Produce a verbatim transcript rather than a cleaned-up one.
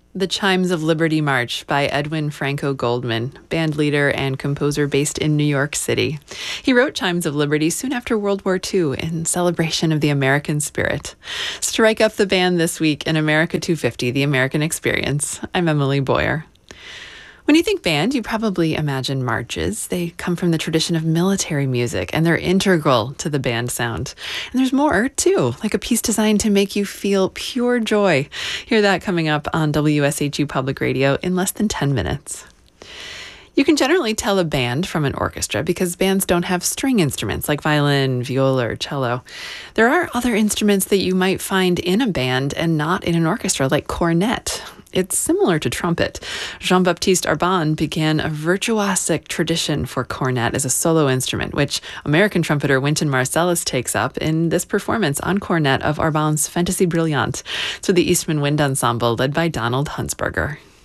The Chimes of Liberty March by Edwin Franco Goldman, band leader and composer based in New York City. He wrote Chimes of Liberty soon after World War Two in celebration of the American spirit. Strike up the band this week in America two fifty, The American Experience. I'm Emily Boyer. When you think band, you probably imagine marches. They come from the tradition of military music, and they're integral to the band sound. And there's more, too, like a piece designed to make you feel pure joy. Hear that coming up on W S H U Public Radio in less than ten minutes. You can generally tell a band from an orchestra because bands don't have string instruments like violin, viola, or cello. There are other instruments that you might find in a band and not in an orchestra, like cornet. It's similar to trumpet. Jean-Baptiste Arban began a virtuosic tradition for cornet as a solo instrument, which American trumpeter Wynton Marsalis takes up in this performance on cornet of Arban's Fantaisie Brillante to the Eastman Wind Ensemble led by Donald Huntsberger.